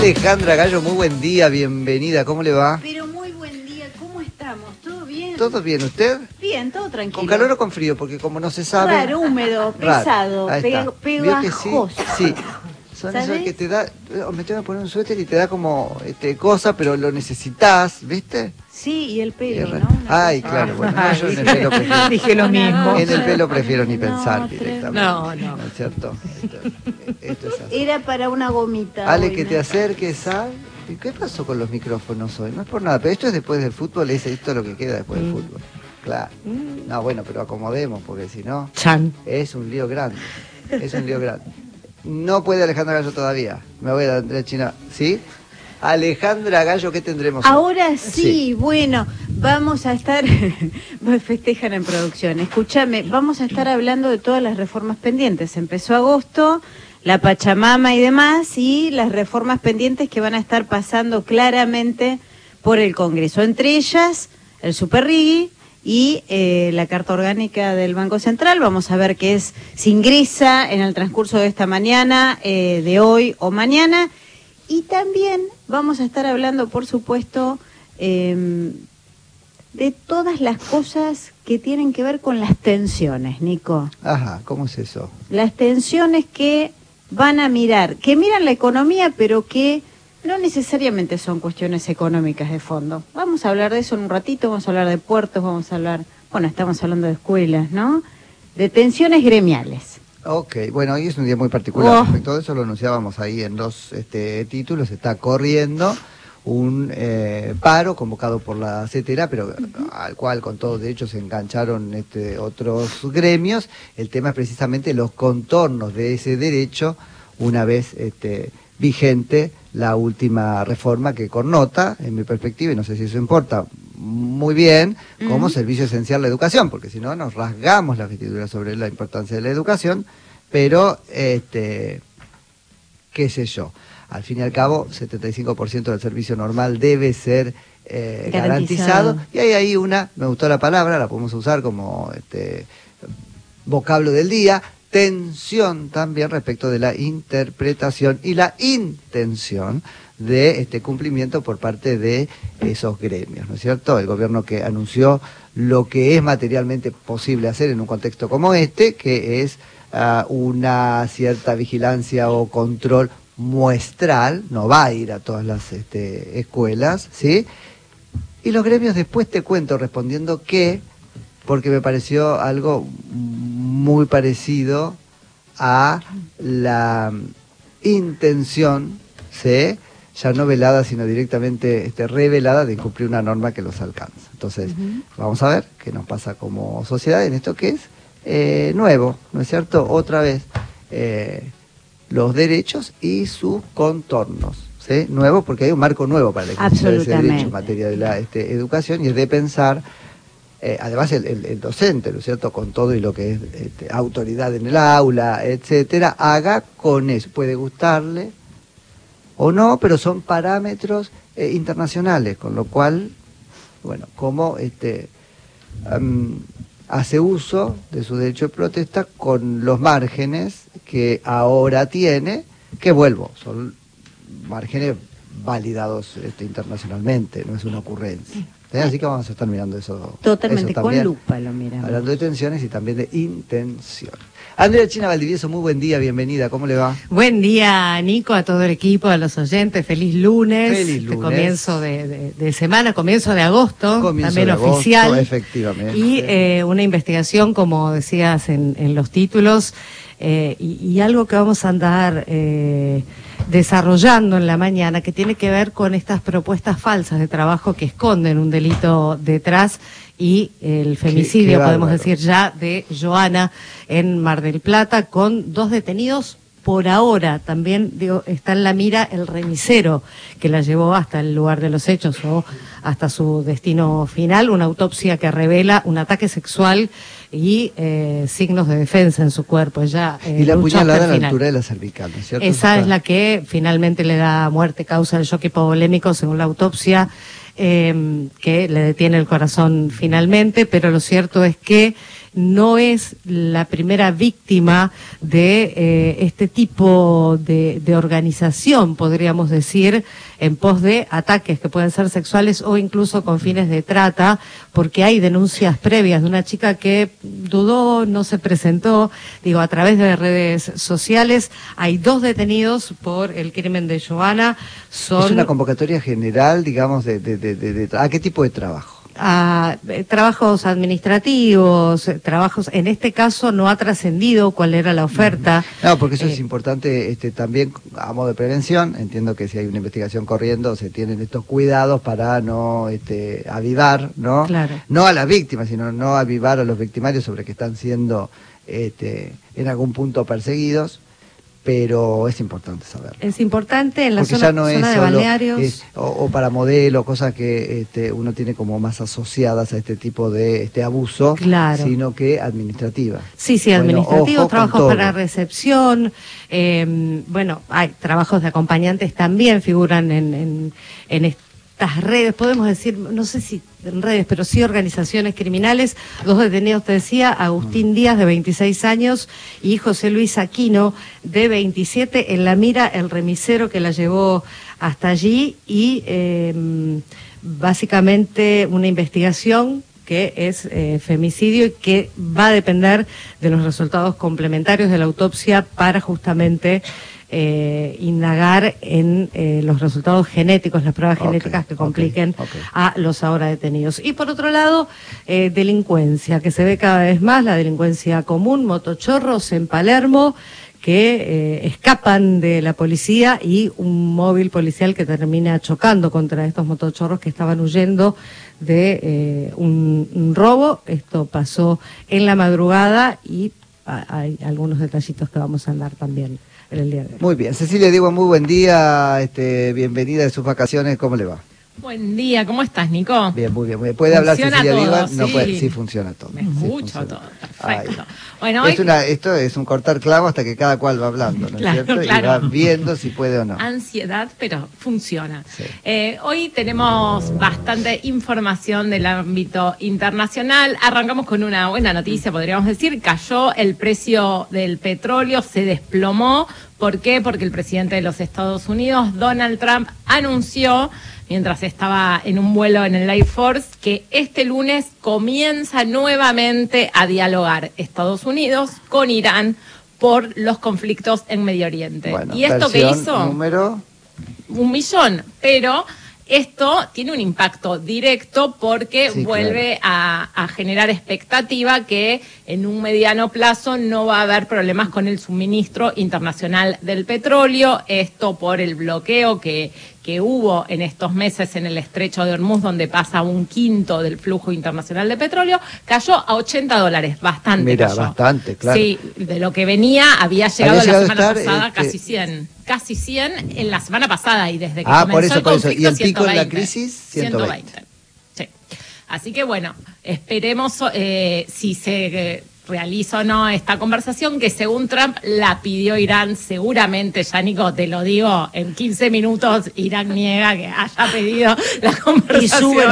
Alejandra Gallo, muy buen día, bienvenida, ¿cómo le va? Pero muy buen día, ¿cómo estamos? ¿Todo bien? ¿Todo bien, usted? Bien, todo tranquilo. ¿Con calor o con frío? Porque como no se sabe... Raro, húmedo, pesado, pegajoso. Sí. Son esos que te da... Me tengo que poner un suéter y te da como cosa, pero lo necesitas, ¿viste? Sí, y el pelo, ¿no? Ay, claro, bueno, no, yo en el pelo prefiero... Dije lo mismo. En el pelo prefiero ni pensar directamente. No. ¿No es cierto? Esto es así. Era para una gomita. Ale, hoy, que ¿no? te acerques a... ¿Qué pasó con los micrófonos hoy? No es por nada, pero esto es después del fútbol, esto es lo que queda después del fútbol. Claro. No, bueno, pero acomodemos, porque si no... Es un lío grande. Es un lío grande. No puede Alejandra Gallo todavía. Me voy a Andrea China. ¿Sí? Alejandra Gallo, ¿qué tendremos hoy? Ahora sí, bueno, vamos a estar... Festejan en producción. Escúchame, vamos a estar hablando de todas las reformas pendientes. Empezó agosto, la Pachamama y demás, y las reformas pendientes que van a estar pasando claramente por el Congreso. Entre ellas, el Superrigui y la Carta Orgánica del Banco Central. Vamos a ver si ingresa en el transcurso de esta mañana, de hoy o mañana. Y también vamos a estar hablando, por supuesto, de todas las cosas que tienen que ver con las tensiones, Nico. Ajá, ¿cómo es eso? Las tensiones que van a miran la economía, pero que no necesariamente son cuestiones económicas de fondo. Vamos a hablar de eso en un ratito, vamos a hablar de puertos, vamos a hablar, estamos hablando de escuelas, ¿no? De tensiones gremiales. Ok, bueno, hoy es un día muy particular. Respecto a eso lo anunciábamos ahí en dos títulos. Está corriendo un paro convocado por la CETERA, pero al cual con todo de hecho se engancharon otros gremios. El tema es precisamente los contornos de ese derecho una vez vigente la última reforma que connota, en mi perspectiva, y no sé si eso importa muy bien, como servicio esencial la educación, porque si no nos rasgamos la vestidura sobre la importancia de la educación, pero qué sé yo, al fin y al cabo 75% del servicio normal debe ser garantizado, y hay ahí me gustó la palabra, la podemos usar como vocablo del día, tensión también respecto de la interpretación y la intención de cumplimiento por parte de esos gremios, ¿no es cierto? El gobierno que anunció lo que es materialmente posible hacer en un contexto como que es una cierta vigilancia o control muestral, no va a ir a todas las escuelas, ¿sí? Y los gremios después te cuento respondiendo porque me pareció algo muy parecido a la intención, ¿sí?, ya no velada, sino directamente revelada de incumplir una norma que los alcanza. Entonces, vamos a ver qué nos pasa como sociedad en esto que es nuevo, ¿no es cierto? Otra vez, los derechos y sus contornos, ¿sí? Nuevo porque hay un marco nuevo para la ejecución de ese derecho en materia de la educación, y es de pensar, además el docente, ¿no es cierto?, con todo y lo que es autoridad en el aula, etcétera, haga con eso. Puede gustarle o no, pero son parámetros internacionales, con lo cual, como hace uso de su derecho de protesta con los márgenes que ahora tiene, son márgenes validados internacionalmente, no es una ocurrencia. Así que vamos a estar mirando eso. Totalmente, eso también, con lupa lo miramos. Hablando de tensiones y también de intención. Andrea China Valdivieso, muy buen día, bienvenida, ¿cómo le va? Buen día, Nico, a todo el equipo, a los oyentes, feliz lunes. Feliz lunes. Comienzo de semana, comienzo de agosto, también de agosto, oficial. Efectivamente. Y una investigación, como decías en los títulos, y algo que vamos a andar desarrollando en la mañana, que tiene que ver con estas propuestas falsas de trabajo que esconden un delito detrás, y el femicidio, podemos decir ya, de Joana en Mar del Plata, con 2 detenidos. Por ahora también está en la mira el remisero que la llevó hasta el lugar de los hechos o hasta su destino final. Una autopsia que revela un ataque sexual y signos de defensa en su cuerpo. Ella, y la puñalada a la altura de la cervical, ¿no es cierto? Esa es la que finalmente le da muerte, causa del shock hipovolémico, según la autopsia, que le detiene el corazón finalmente, pero lo cierto es que no es la primera víctima de este tipo de organización, podríamos decir, en pos de ataques que pueden ser sexuales o incluso con fines de trata, porque hay denuncias previas de una chica que dudó, no se presentó, a través de redes sociales. Hay 2 detenidos por el crimen de Joana. Es una convocatoria general, digamos, ¿a qué tipo de trabajo? A trabajos administrativos, trabajos, en este caso no ha trascendido cuál era la oferta. No, porque eso es importante también a modo de prevención. Entiendo que si hay una investigación corriendo se tienen estos cuidados para no avivar, ¿no? Claro. No a las víctimas, sino no avivar a los victimarios sobre que están siendo en algún punto perseguidos. Pero es importante saberlo. Es importante en la porque zona, ya no es zona de solo, balnearios. O para modelo, cosas que uno tiene como más asociadas a este tipo de abuso, claro, sino que administrativa. Sí, administrativos, trabajos para recepción, hay trabajos de acompañantes también figuran en estas redes, podemos decir, no sé si en redes, pero sí organizaciones criminales. 2 detenidos, te decía, Agustín Díaz, de 26 años, y José Luis Aquino, de 27, en la mira el remisero que la llevó hasta allí, y básicamente una investigación que es femicidio y que va a depender de los resultados complementarios de la autopsia para justamente indagar en los resultados genéticos, las pruebas genéticas que compliquen a los ahora detenidos. Y por otro lado, delincuencia, que se ve cada vez más, la delincuencia común, motochorros en Palermo, que escapan de la policía, y un móvil policial que termina chocando contra estos motochorros que estaban huyendo de un robo. Esto pasó en la madrugada y hay algunos detallitos que vamos a andar también en el día de hoy. Muy bien, Cecilia Diego, muy buen día, bienvenida de sus vacaciones, ¿cómo le va? Buen día, ¿cómo estás, Nico? Bien, muy bien. ¿Puede hablar Cecilia Diego? Sí. No puede, sí funciona todo. Me escucho sí todo, perfecto. Ay. Bueno, Esto es un cortar clavo hasta que cada cual va hablando, ¿no es cierto? Claro. Y va viendo si puede o no. Ansiedad, pero funciona. Sí. Hoy tenemos bastante información del ámbito internacional. Arrancamos con una buena noticia, podríamos decir. Cayó el precio del petróleo, se desplomó. ¿Por qué? Porque el presidente de los Estados Unidos, Donald Trump, anunció, mientras estaba en un vuelo en el Air Force, que este lunes comienza nuevamente a dialogar Estados Unidos con Irán por los conflictos en Medio Oriente. Bueno, ¿y esto qué hizo? ¿Número? 1 millón, pero esto tiene un impacto directo porque sí, vuelve a generar expectativa que en un mediano plazo no va a haber problemas con el suministro internacional del petróleo. Esto por el bloqueo que hubo en estos meses en el estrecho de Hormuz, donde pasa 1/5 del flujo internacional de petróleo, cayó a $80, bastante. Mira, cayó. Bastante, claro. Sí, de lo que venía había llegado la semana pasada casi 100 en la semana pasada, y desde que por comenzó el conflicto, ¿Y el pico 120, en la crisis? 120. Sí. Así que bueno, esperemos si se realiza o no esta conversación, que según Trump la pidió Irán. Seguramente, ya Nico, te lo digo, en 15 minutos Irán niega que haya pedido la conversación. Y sube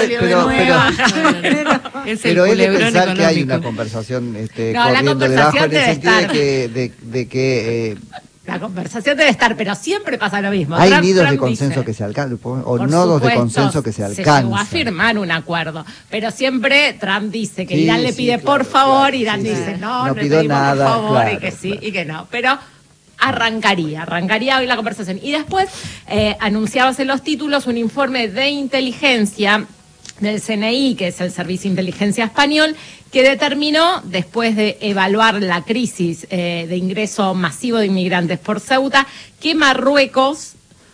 pero es de pensar que hay una conversación corriendo debajo, en el sentido de que la conversación debe estar, pero siempre pasa lo mismo. Hay nidos de consenso que se alcanzan, o nodos de consenso que se alcanzan. Se llegó a firmar un acuerdo, pero siempre Trump dice que Irán le pide por favor, Irán dice no pido nada, por favor, claro, y que sí y que no. Pero arrancaría hoy la conversación. Y después anunciabas en los títulos un informe de inteligencia del CNI, que es el Servicio de Inteligencia Español, que determinó, después de evaluar la crisis de ingreso masivo de inmigrantes por Ceuta, que Marruecos,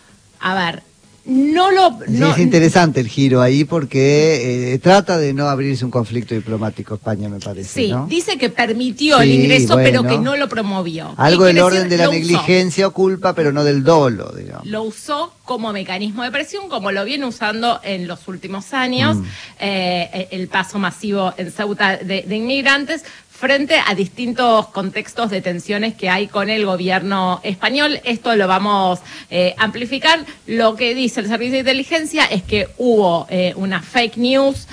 es interesante el giro ahí, porque trata de no abrirse un conflicto diplomático España, me parece. Sí, ¿no? dice que permitió el ingreso, pero que no lo promovió. Algo del orden de la negligencia o culpa, pero no del dolo, digamos. Lo usó como mecanismo de presión, como lo viene usando en los últimos años, el paso masivo en Ceuta de inmigrantes, frente a distintos contextos de tensiones que hay con el gobierno español. Esto lo vamos a amplificar. Lo que dice el Servicio de Inteligencia es que hubo una fake news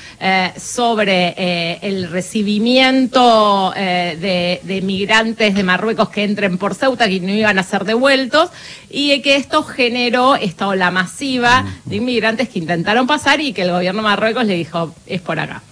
sobre el recibimiento de migrantes de Marruecos que entren por Ceuta, que no iban a ser devueltos, y que esto generó esta ola masiva de inmigrantes que intentaron pasar y que el gobierno de Marruecos le dijo, es por acá.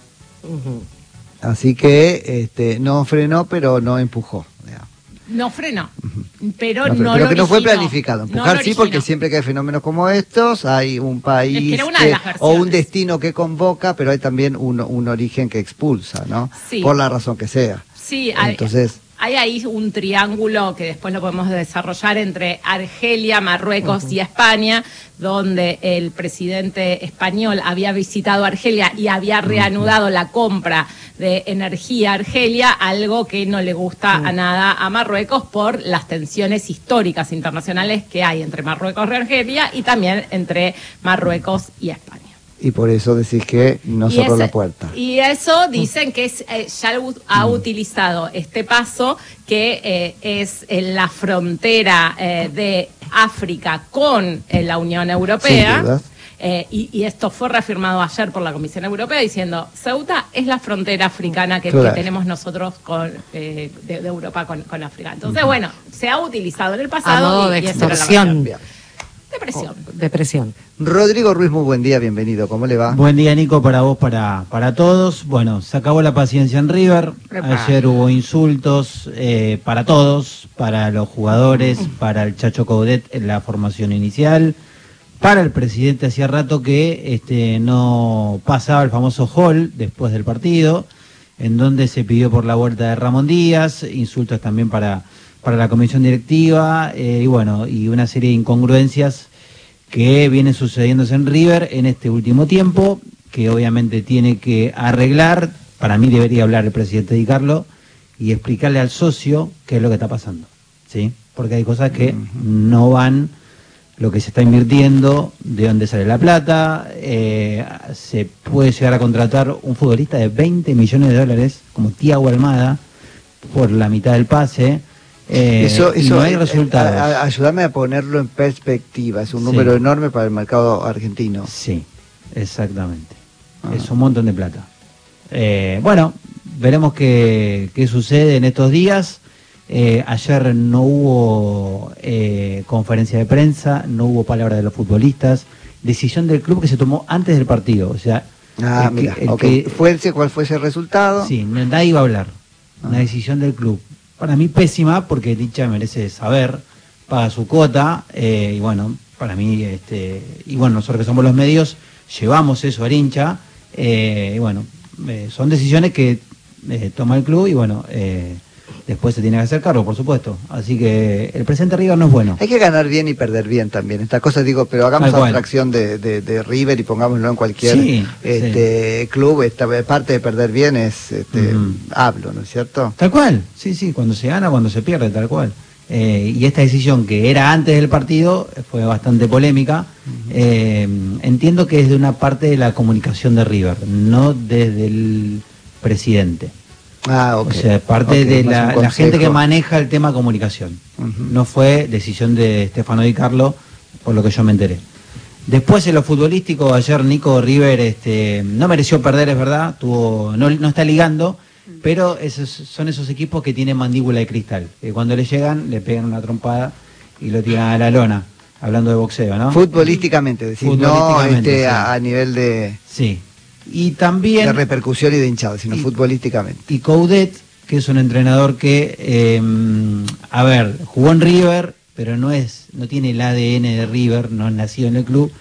Así que no frenó, pero no empujó. No frenó, pero no, no pero lo que no fue originó. planificado. Empujar No sí, porque siempre que hay fenómenos como estos, hay un país Es que era una de las o un versiones. destino que convoca, pero hay también un origen que expulsa, ¿no? Sí. Por la razón que sea. Sí, Entonces, hay ahí un triángulo que después lo podemos desarrollar entre Argelia, Marruecos y España, donde el presidente español había visitado Argelia y había reanudado la compra de energía a Argelia, algo que no le gusta a nada a Marruecos por las tensiones históricas internacionales que hay entre Marruecos y Argelia y también entre Marruecos y España. y por eso decís que no cerró la puerta. Y eso dicen que ya ha utilizado este paso, que es en la frontera de África con la Unión Europea. Sin dudas. Y esto fue reafirmado ayer por la Comisión Europea diciendo, Ceuta es la frontera africana que Claro. tenemos nosotros de Europa con África. Entonces, bueno, se ha utilizado en el pasado. A modo de y esa era la extorsión. Bien. Depresión. Depresión. Rodrigo Ruiz, muy buen día, bienvenido. ¿Cómo le va? Buen día, Nico, para vos, para todos. Bueno, se acabó la paciencia en River. Epa. Ayer hubo insultos para todos, para los jugadores, para el Chacho Coudet en la formación inicial, para el presidente. Hacía rato que no pasaba el famoso hall después del partido, en donde se pidió por la vuelta de Ramón Díaz, insultos también para la comisión directiva, y bueno, y una serie de incongruencias que vienen sucediéndose en River en este último tiempo, que obviamente tiene que arreglar. Para mí debería hablar el presidente Di Carlo y explicarle al socio qué es lo que está pasando, ¿sí? Porque hay cosas que no van, lo que se está invirtiendo, de dónde sale la plata. Se puede llegar a contratar un futbolista de 20 millones de dólares, como Thiago Almada, por la mitad del pase. Y no hay resultados. Ayúdame a ponerlo en perspectiva. Es un Sí. número enorme para el mercado argentino. Sí, exactamente. Es un montón de plata. Bueno, veremos qué sucede en estos días. Ayer no hubo conferencia de prensa, no hubo palabra de los futbolistas. Decisión del club que se tomó antes del partido. O sea, Mira, okay. ¿Cuál fue ese resultado? Sí, nadie iba a hablar. Una decisión del club. Para mí pésima, porque el hincha merece saber, paga su cuota, y bueno, para mí, y bueno, nosotros que somos los medios, llevamos eso al hincha, y bueno, son decisiones que toma el club, y bueno, después se tiene que hacer cargo, por supuesto. Así que el presente River no es bueno. Hay que ganar bien y perder bien también. Estas cosas, digo, pero hagamos abstracción de River y pongámoslo en cualquier club. Esta parte de perder bien es hablo, ¿no es cierto? Tal cual, sí, cuando se gana, cuando se pierde, tal cual. Y esta decisión que era antes del partido fue bastante polémica. Entiendo que es de una parte de la comunicación de River, no desde el presidente. O sea, parte de la gente que maneja el tema comunicación. No fue decisión de Stefano Di Carlo, por lo que yo me enteré. Después en lo futbolístico, ayer Nico River no mereció perder, es verdad, no está ligando, pero son esos equipos que tienen mandíbula de cristal, que cuando le llegan, le pegan una trompada y lo tiran a la lona, hablando de boxeo, ¿no? Futbolísticamente, decís, futbolísticamente, no a nivel de... Sí. Y también de repercusión y de hinchado, sino futbolísticamente. Y Coudet, que es un entrenador que, jugó en River, pero no tiene el ADN de River, no es nacido en el club.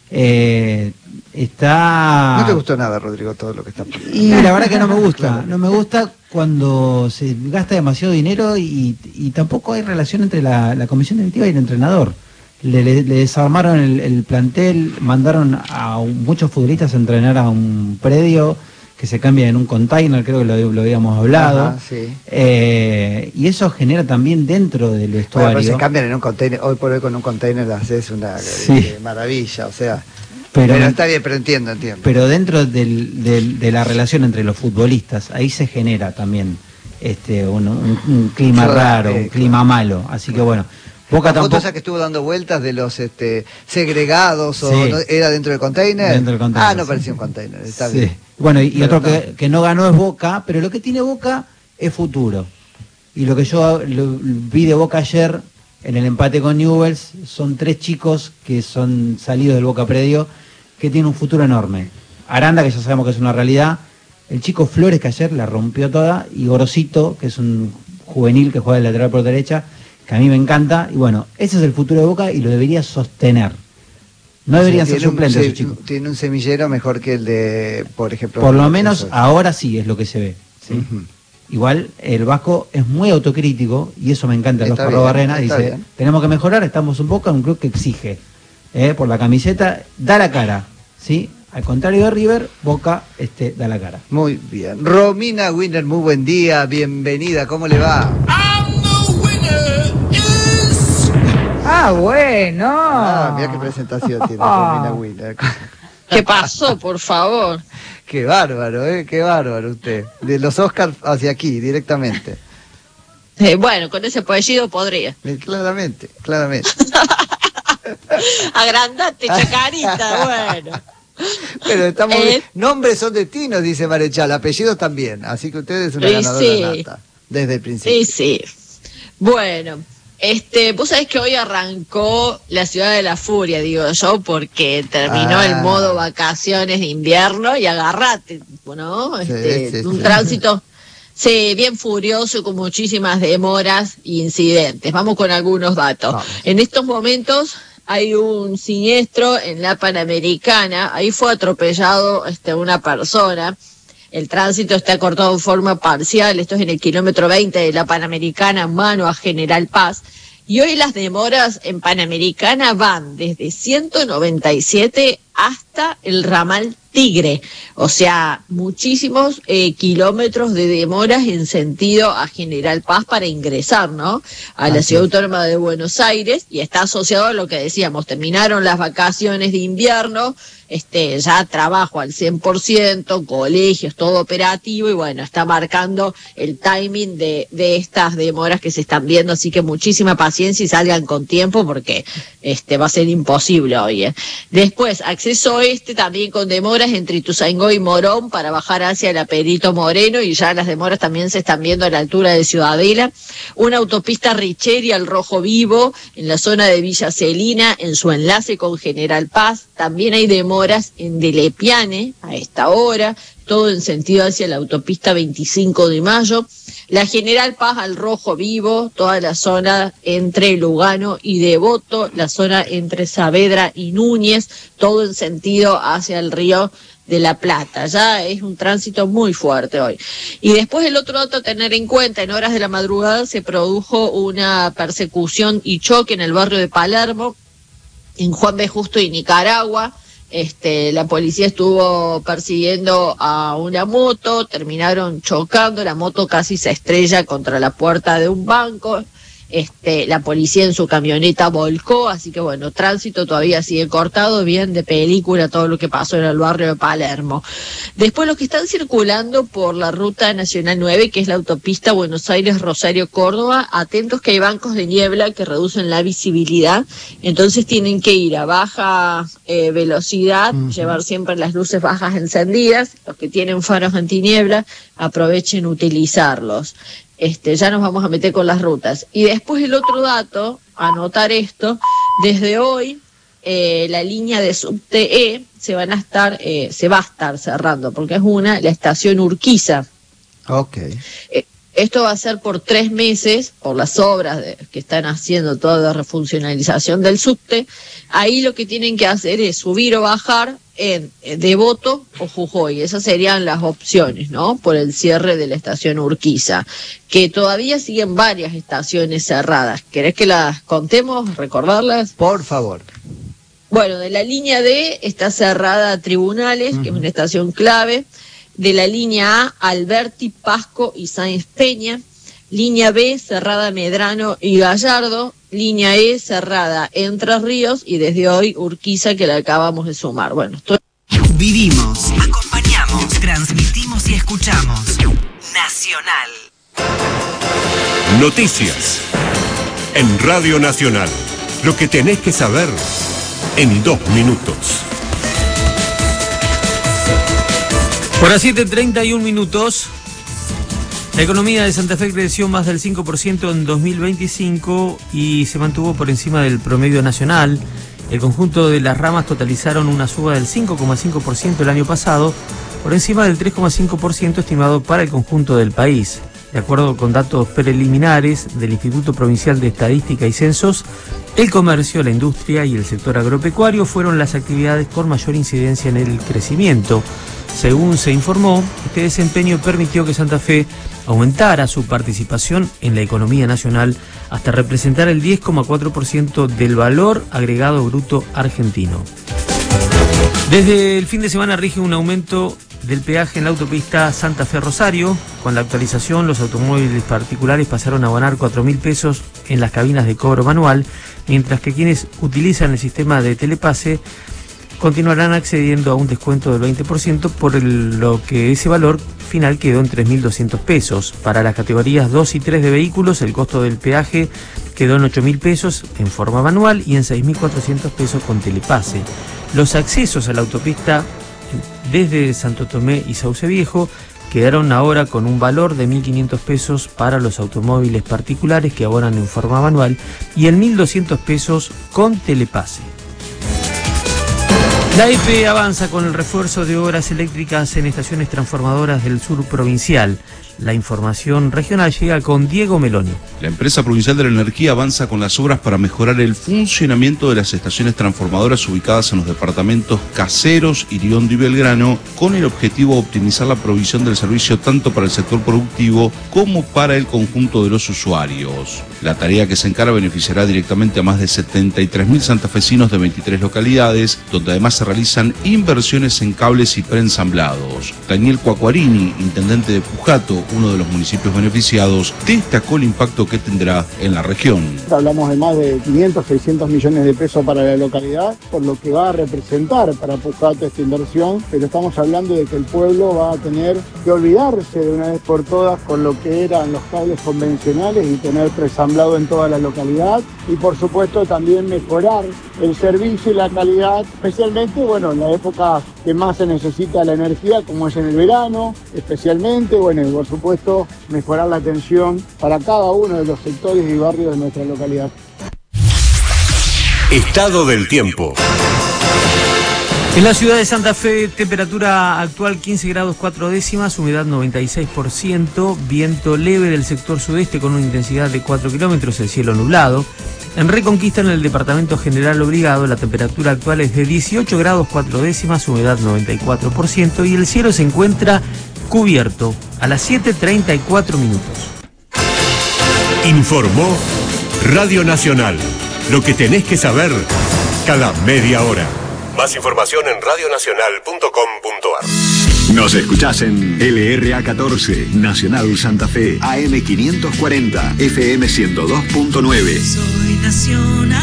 No te gustó nada, Rodrigo, todo lo que está pasando. Y la verdad que no me gusta. No me gusta cuando se gasta demasiado dinero y tampoco hay relación entre la comisión directiva y el entrenador. Le desarmaron el plantel, mandaron a muchos futbolistas a entrenar a un predio que se cambia en un container, creo que lo habíamos hablado. Ajá, sí. Y eso genera también dentro del vestuario. Bueno, pero se cambian en un container, hoy por hoy con un container haces una maravilla, o sea. Pero está bien, pero entiendo. Pero dentro de la relación entre los futbolistas, ahí se genera también un clima raro, un clima malo. Así que bueno, Boca tampoco. ¿Otra que estuvo dando vueltas de los segregados o Sí. no, era dentro del container? Dentro del container, no sí. parecía un container, está Sí. bien. Bueno, y Pero otro no. que no ganó es Boca, pero lo que tiene Boca es futuro. Y lo que yo vi de Boca ayer en el empate con Newell's son 3 chicos que son salidos del Boca Predio que tienen un futuro enorme. Aranda, que ya sabemos que es una realidad, el chico Flores, que ayer la rompió toda, y Gorosito, que es un juvenil que juega de lateral por derecha, que a mí me encanta, y bueno, ese es el futuro de Boca y lo debería sostener. No deberían ser suplentes esos chicos. Tiene un semillero mejor que el de, por ejemplo... Por lo menos ahora sí es lo que se ve. ¿sí? Uh-huh. Igual el Vasco es muy autocrítico y eso me encanta. Los Carlos Barrena dice, tenemos que mejorar, estamos un Boca, un club que exige. Por la camiseta, da la cara. ¿sí? Al contrario de River, Boca da la cara. Muy bien. Romina Winner, muy buen día, bienvenida, ¿cómo le va? Bueno. Mira qué presentación tiene Romina Winner. ¿Qué pasó, por favor? Qué bárbaro, qué bárbaro usted. De los Oscars hacia aquí, directamente. Bueno, con ese apellido podría. Claramente. Agrandate, chacarita, bueno. Pero estamos nombres son destinos, dice Marechal, apellidos también. Así que usted es una ganadora nata, desde el principio. Sí. Bueno, vos sabés que hoy arrancó la Ciudad de la Furia, digo yo, porque terminó el modo vacaciones de invierno y agarrate, ¿no? Un tránsito bien furioso, con muchísimas demoras e incidentes. Vamos con algunos datos. Vamos. En estos momentos hay un siniestro en la Panamericana, ahí fue atropellado una persona. El tránsito está cortado en forma parcial, esto es en el kilómetro 20 de la Panamericana, mano a General Paz. Y hoy las demoras en Panamericana van desde 197 hasta el ramal Tigre. O sea, muchísimos kilómetros de demoras en sentido a General Paz para ingresar, ¿no? A la Ciudad Autónoma de Buenos Aires, y está asociado a lo que decíamos, terminaron las vacaciones de invierno, ya trabajo al 100%, colegios, todo operativo, y bueno, está marcando el timing de estas demoras que se están viendo, así que muchísima paciencia y salgan con tiempo porque va a ser imposible hoy. Después, acceso oeste también con demoras entre Ituzaingó y Morón para bajar hacia la Perito Moreno, y ya las demoras también se están viendo a la altura de Ciudadela. Una autopista Richeri al Rojo Vivo en la zona de Villa Celina en su enlace con General Paz. También hay demoras en Delepiane a esta hora, todo en sentido hacia la autopista 25 de Mayo. La General Paz al Rojo Vivo, toda la zona entre Lugano y Devoto, la zona entre Saavedra y Núñez, todo en sentido hacia el Río de la Plata. Ya es un tránsito muy fuerte hoy. Y después el otro dato a tener en cuenta, en horas de la madrugada se produjo una persecución y choque en el barrio de Palermo, en Juan B. Justo y Nicaragua. La policía estuvo persiguiendo a una moto, terminaron chocando, la moto casi se estrella contra la puerta de un banco. La policía en su camioneta volcó, así que bueno, tránsito todavía sigue cortado, bien de película todo lo que pasó en el barrio de Palermo. Después los que están circulando por la ruta nacional 9, que es la autopista Buenos Aires-Rosario-Córdoba, atentos que hay bancos de niebla que reducen la visibilidad, entonces tienen que ir a baja velocidad, llevar siempre las luces bajas encendidas, los que tienen faros antiniebla, aprovechen utilizarlos. Ya nos vamos a meter con las rutas. Y después el otro dato, anotar esto, desde hoy la línea de subte E se va a estar cerrando, porque es la estación Urquiza. Okay. Esto va a ser por 3 meses, por las obras que están haciendo toda la refuncionalización del subte. Ahí lo que tienen que hacer es subir o bajar en Devoto o Jujuy. Esas serían las opciones, ¿no? Por el cierre de la estación Urquiza, que todavía siguen varias estaciones cerradas. ¿Querés que las contemos, recordarlas? Por favor. Bueno, de la línea D está cerrada Tribunales, que es una estación clave. De la línea A, Alberti, Pasco y Sáenz Peña. Línea B, cerrada Medrano y Gallardo. Línea E, cerrada Entre Ríos, y desde hoy Urquiza, que la acabamos de sumar. Bueno, vivimos, acompañamos, transmitimos y escuchamos. Nacional. Noticias en Radio Nacional. Lo que tenés que saber en 2 minutos. Por las 7:31 minutos, la economía de Santa Fe creció más del 5% en 2025 y se mantuvo por encima del promedio nacional. El conjunto de las ramas totalizaron una suba del 5,5% el año pasado, por encima del 3,5% estimado para el conjunto del país. De acuerdo con datos preliminares del Instituto Provincial de Estadística y Censos, el comercio, la industria y el sector agropecuario fueron las actividades con mayor incidencia en el crecimiento. Según se informó, este desempeño permitió que Santa Fe aumentara su participación en la economía nacional hasta representar el 10,4% del valor agregado bruto argentino. Desde el fin de semana rige un aumento del peaje en la autopista Santa Fe-Rosario. Con la actualización, los automóviles particulares pasaron a abonar 4.000 pesos en las cabinas de cobro manual, mientras que quienes utilizan el sistema de telepase continuarán accediendo a un descuento del 20%, por lo que ese valor final quedó en 3.200 pesos. Para las categorías 2 y 3 de vehículos, el costo del peaje quedó en 8.000 pesos en forma manual y en 6.400 pesos con telepase. Los accesos a la autopista desde Santo Tomé y Sauce Viejo quedaron ahora con un valor de 1.500 pesos para los automóviles particulares que abonan en forma manual y en 1.200 pesos con telepase. La EPE avanza con el refuerzo de obras eléctricas en estaciones transformadoras del sur provincial. La información regional llega con Diego Meloni. La empresa provincial de la energía avanza con las obras para mejorar el funcionamiento de las estaciones transformadoras ubicadas en los departamentos Caseros, Iriondo y Belgrano, con el objetivo de optimizar la provisión del servicio tanto para el sector productivo como para el conjunto de los usuarios. La tarea que se encara beneficiará directamente a más de 73.000 santafesinos de 23 localidades, donde además se realizan inversiones en cables y preensamblados. Daniel Cuacuarini, intendente de Pujato, uno de los municipios beneficiados, destacó el impacto que tendrá en la región. Hablamos de más de 500, 600 millones de pesos para la localidad, por lo que va a representar para Pujato esta inversión, pero estamos hablando de que el pueblo va a tener que olvidarse de una vez por todas con lo que eran los cables convencionales y tener presamblado en toda la localidad, y por supuesto también mejorar el servicio y la calidad, especialmente en la época que más se necesita la energía, como es en el verano, especialmente, y por supuesto mejorar la atención para cada uno de los sectores y barrios de nuestra localidad. Estado del tiempo. En la ciudad de Santa Fe, temperatura actual 15 grados 4 décimas, humedad 96%, viento leve del sector sudeste con una intensidad de 4 kilómetros, el cielo nublado. En Reconquista, en el departamento General Obligado, la temperatura actual es de 18 grados 4 décimas, humedad 94% y el cielo se encuentra cubierto a las 7:34 minutos. Informó Radio Nacional. Lo que tenés que saber cada media hora. Más información en radionacional.com.ar. Nos escuchás en LRA 14, Nacional Santa Fe, AM 540, FM 102.9. Soy nacional.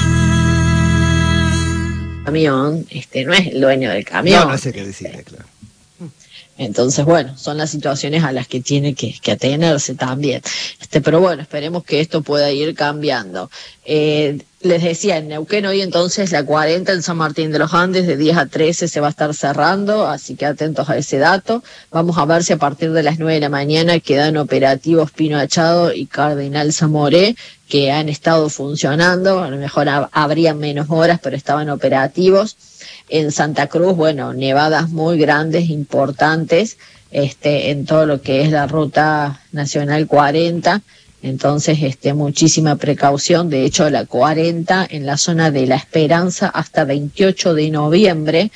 Camión, no es el dueño del camión. No sé qué decirle, claro. Entonces, son las situaciones a las que tiene que atenerse también. Pero esperemos que esto pueda ir cambiando. Les decía, en Neuquén hoy entonces la 40 en San Martín de los Andes de 10 a 13 se va a estar cerrando, así que atentos a ese dato. Vamos a ver si a partir de las 9 de la mañana quedan operativos Pino Achado y Cardenal Zamoré, que han estado funcionando. A lo mejor habría menos horas, pero estaban operativos. En Santa Cruz, nevadas muy grandes, importantes, en todo lo que es la ruta nacional 40. Entonces, muchísima precaución. De hecho, la 40 en la zona de La Esperanza hasta 28 de noviembre,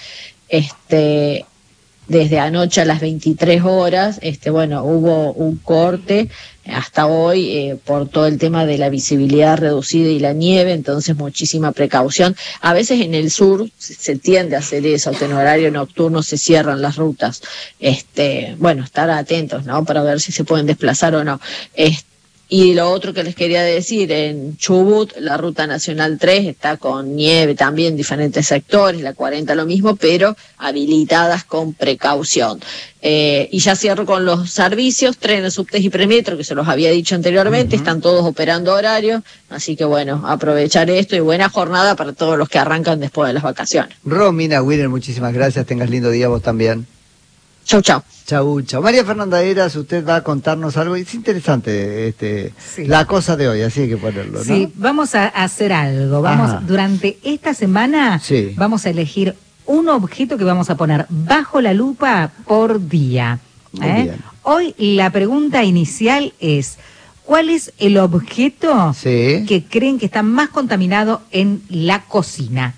desde anoche a las 23 horas, hubo un corte hasta hoy por todo el tema de la visibilidad reducida y la nieve, entonces muchísima precaución. A veces en el sur se tiende a hacer eso, que en horario nocturno se cierran las rutas. Estar atentos, ¿no? Para ver si se pueden desplazar o no. Y lo otro que les quería decir, en Chubut, la Ruta Nacional 3 está con nieve también, diferentes sectores, la 40 lo mismo, pero habilitadas con precaución. Y ya cierro con los servicios, trenes, subtes y premetro, que se los había dicho anteriormente, están todos operando horarios, así que bueno, aprovechar esto y buena jornada para todos los que arrancan después de las vacaciones. Romina Wiener, muchísimas gracias, tengas lindo día vos también. Chau, chau. Chau, chau. María Fernanda Heras, usted va a contarnos algo, es interesante Sí. la cosa de hoy, así hay que ponerlo, ¿no? Sí, vamos a hacer algo. Durante esta semana Sí. vamos a elegir un objeto que vamos a poner bajo la lupa por día. Muy bien. Hoy la pregunta inicial es, ¿cuál es el objeto que creen que está más contaminado en la cocina?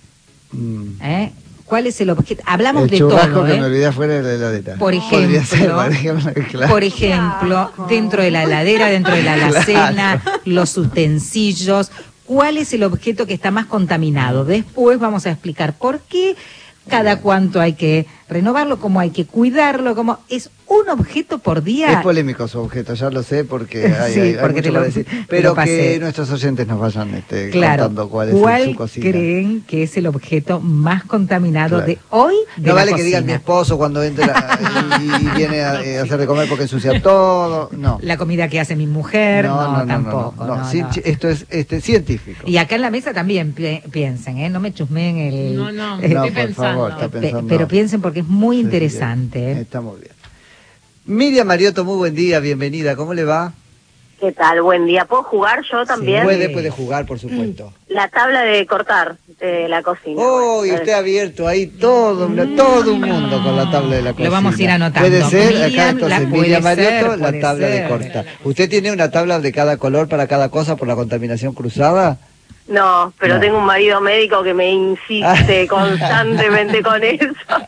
¿Cuál es el objeto? Hablamos de todo. El churrasco que me olvidé afuera de la heladera. Por ejemplo, claro. Dentro de la heladera, dentro de la alacena, los utensilios. ¿Cuál es el objeto que está más contaminado? Después vamos a explicar por qué, cada cuánto hay que renovarlo, cómo hay que cuidarlo, cómo es un objeto por día. Es polémico su objeto, ya lo sé, porque hay porque mucho para decir. Pero que nuestros oyentes nos vayan contando cuál es su cocina. ¿Creen que es el objeto más contaminado de hoy? No vale que digan mi esposo cuando entra y viene a hacer de comer porque ensucia todo. No. La comida que hace mi mujer, tampoco. No. Esto es científico. Y acá en la mesa también piensen, no me chusmeen el... No, por favor, está pensando. Pero piensen porque es muy interesante. Está muy bien. Miriam Mariotto, muy buen día, bienvenida, ¿cómo le va? ¿Qué tal? Buen día. ¿Puedo jugar yo también? Puede jugar, por supuesto. La tabla de cortar de la cocina. Oh, y usted ha abierto ahí todo un mundo con la tabla de la cocina. Lo vamos a ir anotando. Puede ser, Miriam, acá entonces Miriam Mariotto, la tabla ser. de cortar. ¿Usted tiene una tabla de cada color para cada cosa por la contaminación cruzada? No, pero tengo un marido médico que me insiste constantemente con eso.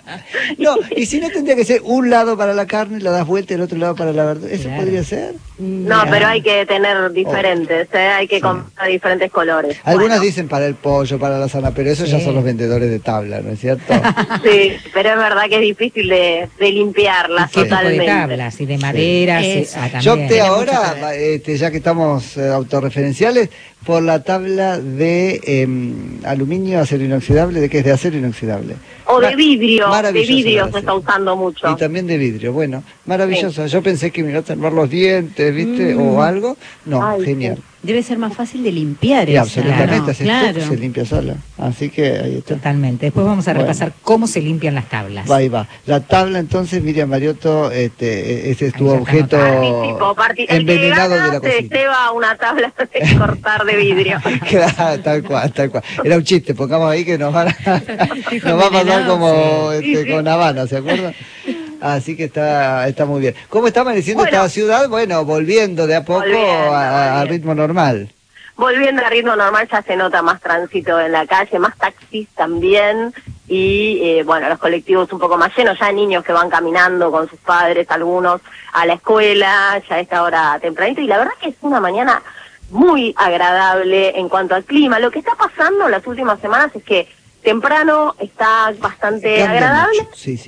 No, y si no tendría que ser un lado para la carne, la das vuelta y el otro lado para la verdura. ¿Eso podría ser? No, pero hay que tener diferentes, hay que comprar diferentes colores. Algunas dicen para el pollo, para la sana, pero esos ya son los vendedores de tabla, ¿no es cierto? Sí, pero es verdad que es difícil de limpiarlas totalmente. De tablas y de madera. Yo opté ahora, ya que estamos autorreferenciales, por la tabla de aluminio, acero inoxidable, ¿de qué es? De acero inoxidable. O de vidrio, se está usando mucho. Y también de vidrio, bueno, maravilloso. Yo pensé que me iba a salvar los dientes, ¿viste? O algo. No, genial. Debe ser más fácil de limpiar. Y absolutamente, claro. Se limpia sola. Así que ahí está. Totalmente. Después vamos a repasar cómo se limpian las tablas. Ahí va. La tabla, entonces, Miriam Mariotto, ese es tu objeto envenenado de la cocina. Se lleva una tabla de cortar de vidrio. Claro, tal cual. Era un chiste, pongamos ahí que nos va a pasar como con Habana, ¿se acuerdan? Así que está muy bien. ¿Cómo está amaneciendo esta ciudad? Bueno, volviendo de a poco a ritmo normal. Volviendo a ritmo normal, ya se nota más tránsito en la calle, más taxis también, y los colectivos un poco más llenos, ya niños que van caminando con sus padres, algunos a la escuela, ya a esta hora tempranito, y la verdad que es una mañana muy agradable en cuanto al clima. Lo que está pasando en las últimas semanas es que temprano está bastante agradable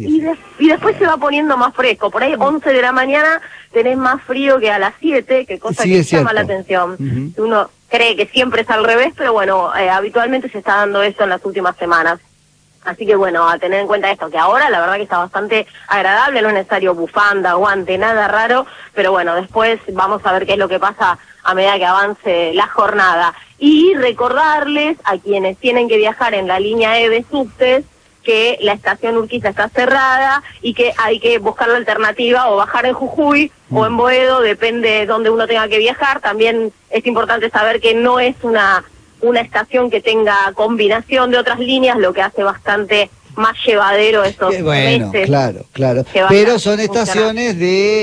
y después se va poniendo más fresco. Por ahí 11 de la mañana tenés más frío que a las 7, que cosa que llama la atención. Uno cree que siempre es al revés, pero bueno, habitualmente se está dando esto en las últimas semanas. Así que bueno, a tener en cuenta esto, que ahora la verdad que está bastante agradable, no es necesario bufanda, guante, nada raro, pero bueno, después vamos a ver qué es lo que pasa a medida que avance la jornada. Y recordarles a quienes tienen que viajar en la línea E de subtes que la estación Urquiza está cerrada y que hay que buscar la alternativa o bajar en Jujuy o en Boedo, depende de dónde uno tenga que viajar. También es importante saber que no es una estación que tenga combinación de otras líneas, lo que hace bastante más llevadero estos meses. Claro. Pero son estaciones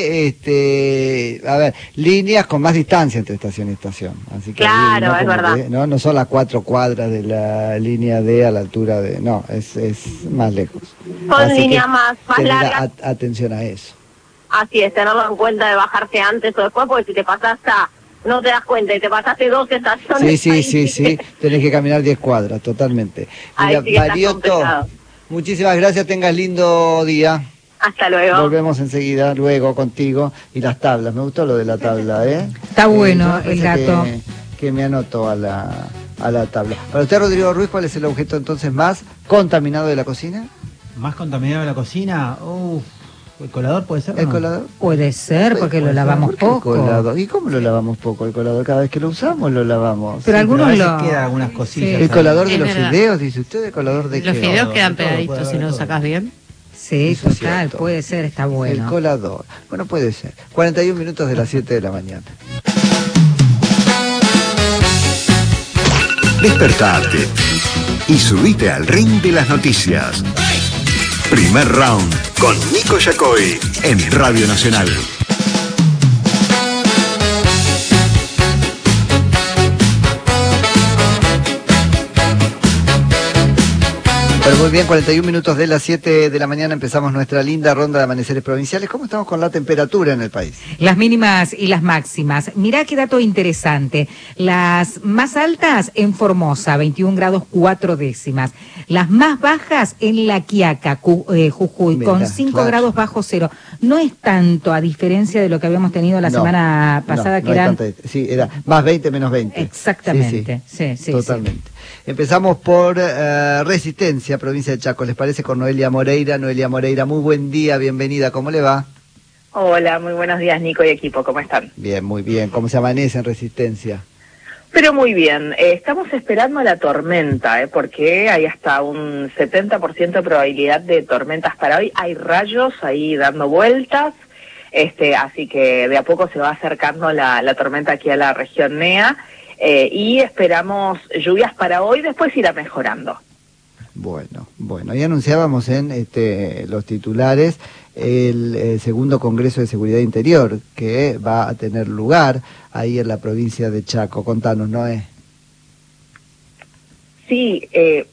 líneas con más distancia entre estación y estación. Así que claro, es verdad. No son las 4 cuadras de la línea D a la altura de... No, es más lejos. Son líneas más largas. Atención a eso. Así es, tenerlo en cuenta de bajarse antes o después, porque si te pasas no te das cuenta y te pasaste 2 estaciones. Sí, tenés que caminar 10 cuadras, totalmente. Mira, Mariotto, muchísimas gracias, tengas lindo día. Hasta luego. Volvemos enseguida, luego contigo. Y las tablas, me gustó lo de la tabla, ¿eh? Está bueno Yo el pensé gato. que me anoto a la tabla. Para usted, Rodrigo Ruiz, ¿cuál es el objeto entonces más contaminado de la cocina? ¿Más contaminado de la cocina? ¿El colador puede ser? ¿El no? colador? Puede ser, porque lo Puede ser. lavamos ¿Por qué el poco. colador? ¿Y cómo lo lavamos poco el colador? Cada vez que lo usamos lo lavamos. Pero algunos a veces lo... quedan algunas cosillas. Sí. ¿El colador de Es los verdad. fideos, dice usted? ¿El colador de Los qué? fideos quedan todo, pegaditos puede si no haber los todo. sacas bien. Sí, Eso es total, cierto. puede ser, está El bueno. colador. Bueno, puede ser. 41 minutos de las 7 de la mañana. Despertate y subite al ring de las noticias. Primer round con Nico Yacoy en Radio Nacional. Pero muy bien, 41 minutos de las 7 de la mañana empezamos nuestra linda ronda de amaneceres provinciales. ¿Cómo estamos con la temperatura en el país? Las mínimas y las máximas. Mirá qué dato interesante. Las más altas en Formosa, 21 grados 4 décimas. Las más bajas en La Quiaca, Jujuy, Mirá, con 5 claro. grados bajo cero. No es tanto, a diferencia de lo que habíamos tenido la No, semana pasada, no que hay eran... tanta- sí, era más 20 menos 20. Exactamente, sí. Totalmente. Empezamos por Resistencia, provincia de Chaco. ¿Les parece? Con Noelia Moreira. Noelia Moreira, muy buen día, bienvenida. ¿Cómo le va? Hola, muy buenos días, Nico y equipo, ¿cómo están? Bien, muy bien. ¿Cómo se amanece en Resistencia? Pero muy bien, estamos esperando la tormenta, porque hay hasta un 70% de probabilidad de tormentas para hoy. Hay rayos ahí dando vueltas, así que de a poco se va acercando la tormenta aquí a la región NEA, y esperamos lluvias para hoy, después irá mejorando. Bueno, ahí anunciábamos en los titulares el segundo Congreso de Seguridad Interior que va a tener lugar ahí en la provincia de Chaco. Contanos, Noé. Sí,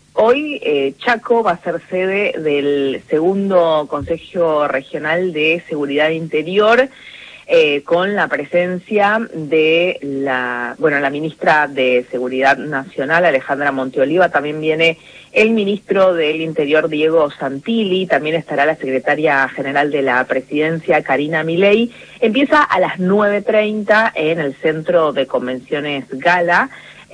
hoy Chaco va a ser sede del segundo Consejo Regional de Seguridad Interior, con la presencia de la ministra de Seguridad Nacional, Alejandra Monteoliva. También viene el ministro del Interior, Diego Santilli. También estará la secretaria general de la Presidencia, Karina Milei. Empieza a las 9:30 en el Centro de Convenciones Gala,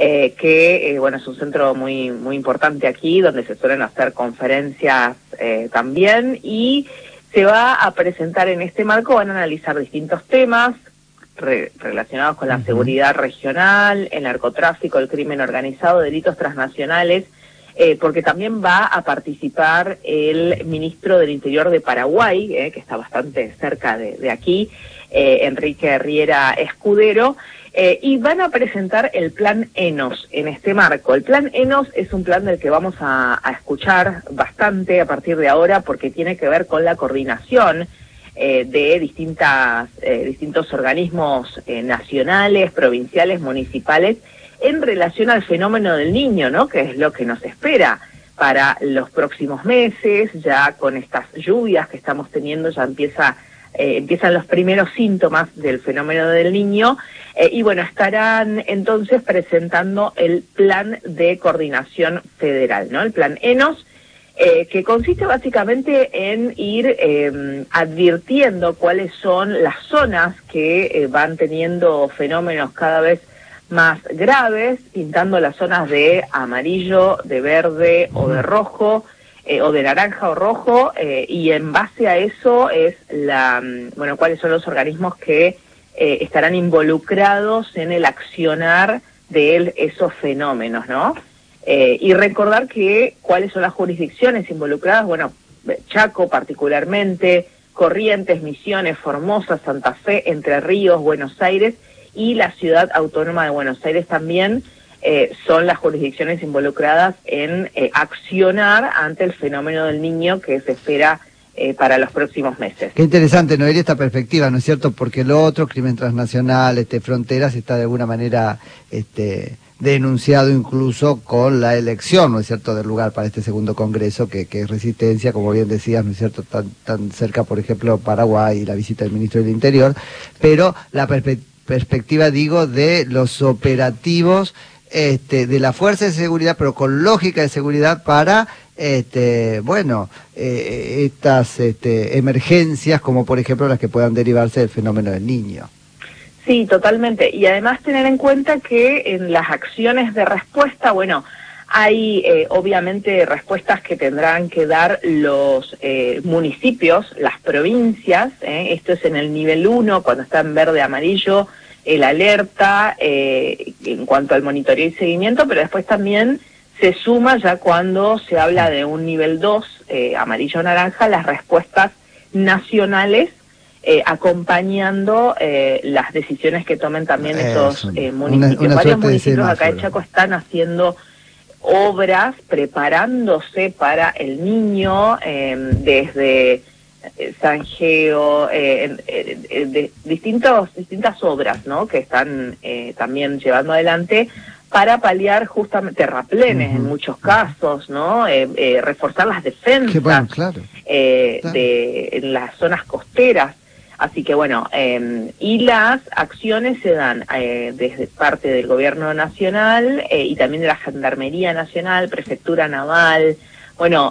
que es un centro muy importante aquí, donde se suelen hacer conferencias también, y se va a presentar en este marco. Van a analizar distintos temas relacionados con la seguridad regional, el narcotráfico, el crimen organizado, delitos transnacionales, porque también va a participar el ministro del Interior de Paraguay, que está bastante cerca de aquí, Enrique Riera Escudero, y van a presentar el plan ENOS en este marco. El plan ENOS es un plan del que vamos a escuchar bastante a partir de ahora, porque tiene que ver con la coordinación de distintos organismos nacionales, provinciales, municipales, en relación al fenómeno del Niño, ¿no? Que es lo que nos espera para los próximos meses. Ya con estas lluvias que estamos teniendo ya empiezan los primeros síntomas del fenómeno del Niño, y estarán entonces presentando el plan de coordinación federal, ¿no? El plan ENOS, que consiste básicamente en ir advirtiendo cuáles son las zonas que van teniendo fenómenos cada vez más graves, pintando las zonas de amarillo, de verde o de rojo, o de naranja o rojo, y en base a eso es cuáles son los organismos que estarán involucrados en el accionar de esos fenómenos, ¿no? Y recordar que cuáles son las jurisdicciones involucradas. Chaco particularmente, Corrientes, Misiones, Formosa, Santa Fe, Entre Ríos, Buenos Aires y la Ciudad Autónoma de Buenos Aires también son las jurisdicciones involucradas en accionar ante el fenómeno del Niño que se espera para los próximos meses. Qué interesante, Noelia, esta perspectiva, ¿no es cierto? Porque lo otro, crimen transnacional, fronteras, está de alguna manera denunciado incluso con la elección, ¿no es cierto?, del lugar para este segundo congreso, que es Resistencia, como bien decías, ¿no es cierto?, tan cerca, por ejemplo, Paraguay y la visita del ministro del Interior, pero la perspectiva, digo, de los operativos de la fuerza de seguridad, pero con lógica de seguridad para estas emergencias, como por ejemplo las que puedan derivarse del fenómeno del Niño. Sí, totalmente. Y además tener en cuenta que en las acciones de respuesta, bueno, hay obviamente respuestas que tendrán que dar los municipios, las provincias, esto es en el nivel 1, cuando está en verde amarillo, el alerta en cuanto al monitoreo y seguimiento, pero después también se suma ya cuando se habla de un nivel 2, amarillo-naranja, las respuestas nacionales acompañando las decisiones que tomen también estos municipios. Varios municipios acá de Chaco están haciendo obras, preparándose para el Niño, desde Sanjeo, de distintas obras, ¿no?, que están también llevando adelante para paliar justamente terraplenes en muchos casos, ¿no? Reforzar las defensas en las zonas costeras. Así que bueno, y las acciones se dan desde parte del Gobierno Nacional y también de la Gendarmería Nacional, Prefectura Naval, bueno,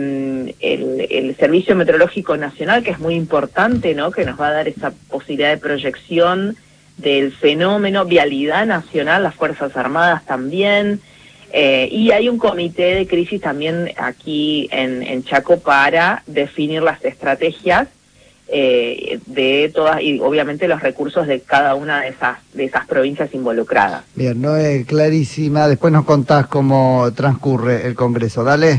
el Servicio Meteorológico Nacional, que es muy importante, ¿no?, que nos va a dar esa posibilidad de proyección del fenómeno, Vialidad Nacional, las Fuerzas Armadas también, y hay un comité de crisis también aquí en Chaco para definir las estrategias de todas, y obviamente los recursos de cada una de esas provincias involucradas. Bien, no es clarísima. Después nos contás cómo transcurre el Congreso. Dale.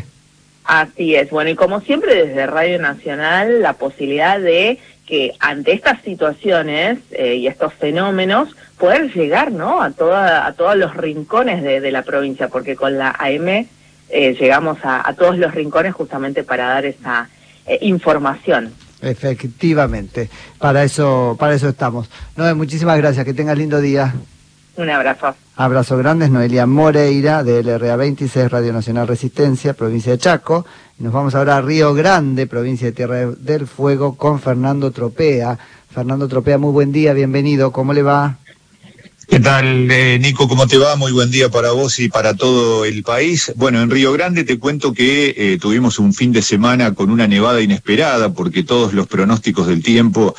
Así es. Bueno, y como siempre desde Radio Nacional, la posibilidad de que ante estas situaciones y estos fenómenos poder llegar, ¿no?, a todos los rincones de la provincia, porque con la AM llegamos a todos los rincones justamente para dar esa información. Efectivamente, para eso estamos. Noé, muchísimas gracias, que tengas lindo día. Un abrazo. Abrazo grande, es Noelia Moreira, de LRA 26, Radio Nacional Resistencia, provincia de Chaco. Y nos vamos ahora a Río Grande, provincia de Tierra del Fuego, con Fernando Tropea. Fernando Tropea, muy buen día, bienvenido, ¿cómo le va? ¿Qué tal, Nico? ¿Cómo te va? Muy buen día para vos y para todo el país. Bueno, en Río Grande te cuento que tuvimos un fin de semana con una nevada inesperada, porque todos los pronósticos del tiempo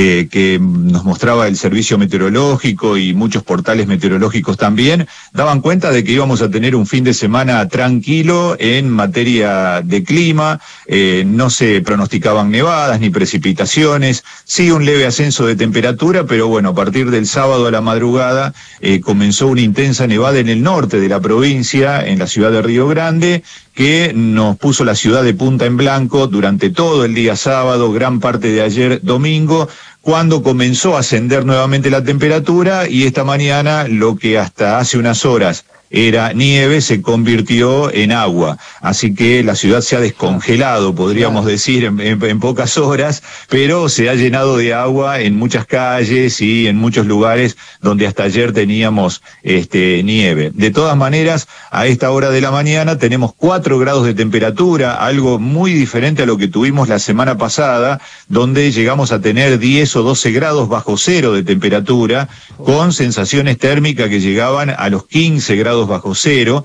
que nos mostraba el servicio meteorológico y muchos portales meteorológicos también, daban cuenta de que íbamos a tener un fin de semana tranquilo en materia de clima. No se pronosticaban nevadas ni precipitaciones, sí un leve ascenso de temperatura, pero bueno, a partir del sábado a la madrugada comenzó una intensa nevada en el norte de la provincia, en la ciudad de Río Grande, que nos puso la ciudad de punta en blanco durante todo el día sábado, gran parte de ayer domingo, cuando comenzó a ascender nuevamente la temperatura, y esta mañana lo que hasta hace unas horas era nieve se convirtió en agua, así que la ciudad se ha descongelado, podríamos decir, en pocas horas, pero se ha llenado de agua en muchas calles y en muchos lugares donde hasta ayer teníamos nieve. De todas maneras, a esta hora de la mañana tenemos 4 grados de temperatura, algo muy diferente a lo que tuvimos la semana pasada, donde llegamos a tener 10 o 12 grados bajo cero de temperatura, con sensaciones térmicas que llegaban a los 15 grados bajo cero.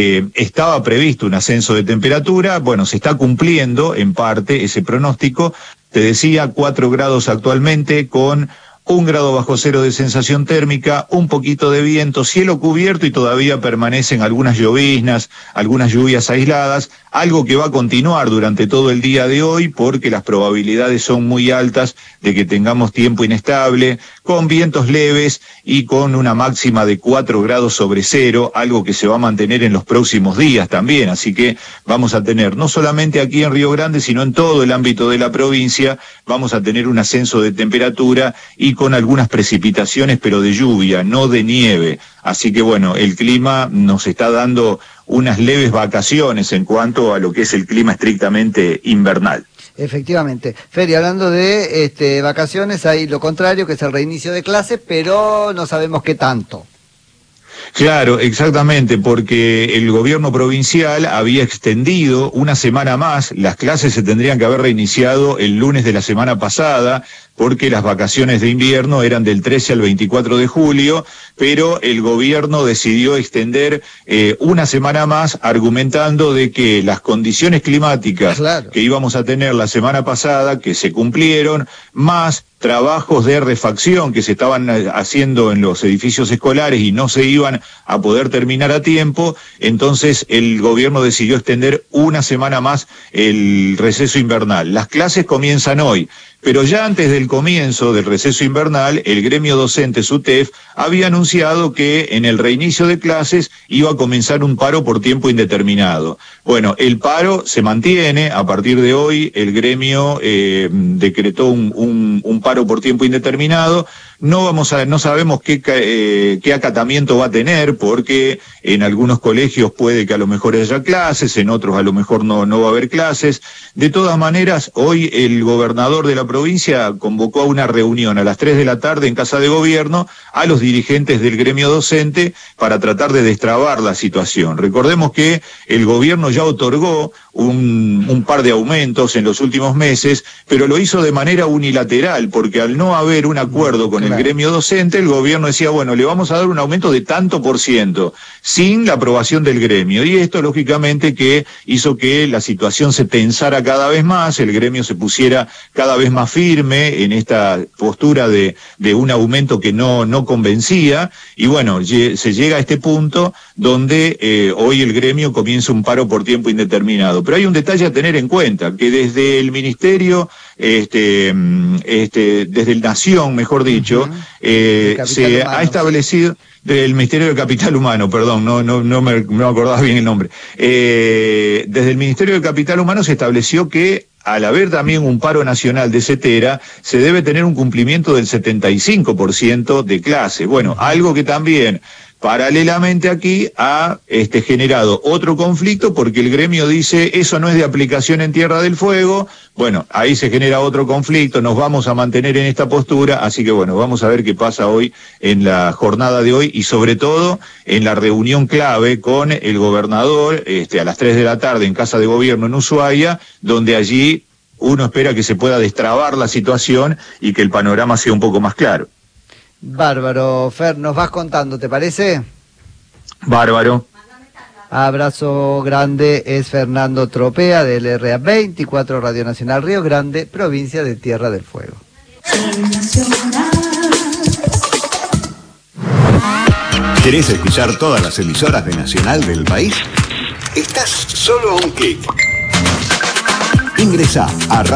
Estaba previsto un ascenso de temperatura, bueno, se está cumpliendo en parte ese pronóstico. Te decía, 4 grados actualmente, con 1 grado bajo cero de sensación térmica, un poquito de viento, cielo cubierto, y todavía permanecen algunas lloviznas, algunas lluvias aisladas, algo que va a continuar durante todo el día de hoy, porque las probabilidades son muy altas de que tengamos tiempo inestable, con vientos leves y con una máxima de 4 grados sobre cero, algo que se va a mantener en los próximos días también. Así que vamos a tener, no solamente aquí en Río Grande, sino en todo el ámbito de la provincia, vamos a tener un ascenso de temperatura y con algunas precipitaciones, pero de lluvia, no de nieve. Así que bueno, el clima nos está dando unas leves vacaciones en cuanto a lo que es el clima estrictamente invernal. Efectivamente. Feri, hablando de vacaciones, hay lo contrario, que es el reinicio de clases, pero no sabemos qué tanto. Claro, exactamente, porque el gobierno provincial había extendido una semana más, las clases se tendrían que haber reiniciado el lunes de la semana pasada, porque las vacaciones de invierno eran del 13 al 24 de julio, pero el gobierno decidió extender una semana más, argumentando de que las condiciones climáticas que íbamos a tener la semana pasada, que se cumplieron, más trabajos de refacción que se estaban haciendo en los edificios escolares y no se iban a poder terminar a tiempo, entonces el gobierno decidió extender una semana más el receso invernal. Las clases comienzan hoy, pero ya antes del comienzo del receso invernal, el gremio docente SUTEF había anunciado que en el reinicio de clases iba a comenzar un paro por tiempo indeterminado. Bueno, el paro se mantiene, a partir de hoy el gremio decretó un paro por tiempo indeterminado. No sabemos qué acatamiento va a tener, porque en algunos colegios puede que a lo mejor haya clases, en otros a lo mejor no va a haber clases. De todas maneras, hoy el gobernador de la provincia convocó a una reunión a las 3 de la tarde en Casa de Gobierno a los dirigentes del gremio docente para tratar de destrabar la situación. Recordemos que el gobierno ya otorgó un par de aumentos en los últimos meses, pero lo hizo de manera unilateral, porque al no haber un acuerdo con el gremio docente, el gobierno decía, bueno, le vamos a dar un aumento de tanto por ciento, sin la aprobación del gremio. Y esto, lógicamente, que hizo que la situación se tensara cada vez más, el gremio se pusiera cada vez más firme en esta postura de un aumento que no convencía, y bueno, se llega a este punto donde hoy el gremio comienza un paro por tiempo indeterminado. Pero hay un detalle a tener en cuenta, que desde el ministerio, desde el Nación, mejor dicho, se ha establecido, del Ministerio del Capital Humano, perdón, no me acordaba bien el nombre. Desde el Ministerio del Capital Humano se estableció que al haber también un paro nacional de CETERA, se debe tener un cumplimiento del 75% de clase. Bueno, algo que también paralelamente aquí ha generado otro conflicto, porque el gremio dice, eso no es de aplicación en Tierra del Fuego. Bueno, ahí se genera otro conflicto, nos vamos a mantener en esta postura, así que bueno, vamos a ver qué pasa hoy en la jornada de hoy y sobre todo en la reunión clave con el gobernador a las 3 de la tarde en Casa de Gobierno en Ushuaia, donde allí uno espera que se pueda destrabar la situación y que el panorama sea un poco más claro. Bárbaro, Fer, nos vas contando, ¿te parece? Bárbaro. Abrazo grande, es Fernando Tropea del RA24 Radio Nacional Río Grande, provincia de Tierra del Fuego. ¿Querés escuchar todas las emisoras de Nacional del país? Estás solo a un clic. Ingresá a